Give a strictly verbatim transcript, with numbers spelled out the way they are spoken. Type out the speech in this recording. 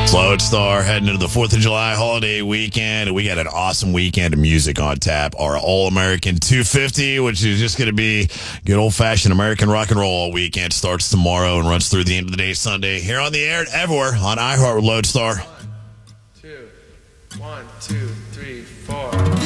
Lodestar heading into the fourth of July holiday weekend. We got an awesome weekend of music on tap. Our All-American two fifty, which is just going to be good old-fashioned American rock and roll all weekend, starts tomorrow and runs through the end of the day Sunday. Here on the air and everywhere on iHeart with Lodestar. One, two, one, two, three, four.